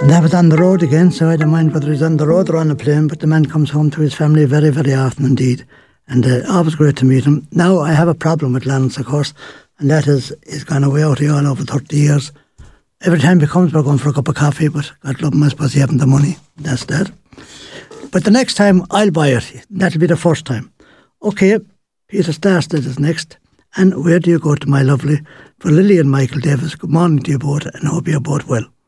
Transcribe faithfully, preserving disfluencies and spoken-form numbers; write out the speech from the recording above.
And that was on the road again, so I don't mind whether he's on the road or on a plane, but the man comes home to his family very, very often indeed. And uh, always great to meet him. Now I have a problem with Lance, of course, and that is he's gone away out here all over thirty years. Every time he comes, we're going for a cup of coffee, but God love him, I suppose he hasn't the money. That's that. But the next time, I'll buy it. That'll be the first time. Okay, Peter Starstead is next. And where do you go to, my lovely? For Lily and Michael Davis, good morning to you both, and hope you're both well.